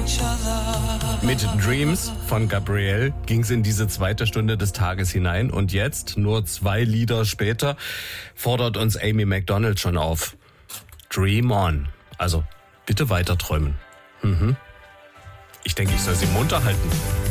Mit Dreams von Gabrielle ging es in diese zweite Stunde des Tages hinein. Und jetzt, nur 2 Lieder später, fordert uns Amy Macdonald schon auf. Dream on. Also, bitte weiter träumen. Ich denke, ich soll sie munter halten.